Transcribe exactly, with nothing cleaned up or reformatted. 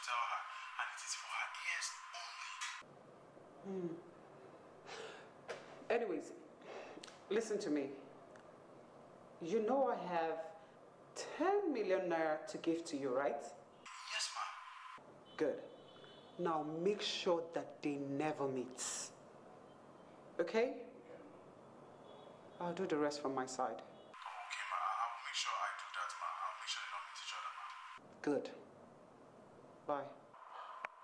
tell her, and it is for her ears only. Hmm. Anyways, listen to me. You know I have ten million naira to give to you, right? Yes, ma'am. Good. Now make sure that they never meet. Okay? I'll do the rest from my side. Okay, ma. I'll make sure I do that, ma. I'll make sure they don't meet each other, ma. Good. Bye.